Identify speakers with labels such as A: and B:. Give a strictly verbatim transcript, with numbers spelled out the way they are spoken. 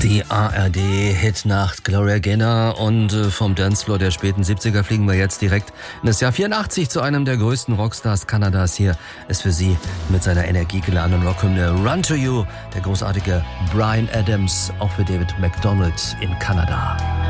A: Die A R D-Hitnacht Gloria Gaynor und äh, vom Dancefloor der späten siebziger fliegen wir jetzt direkt in das Jahr vierundachtzig zu einem der größten Rockstars Kanadas. Hier ist für Sie mit seiner energiegeladenen Rockhymne Run to You der großartige Bryan Adams, auch für David MacDonald in Kanada.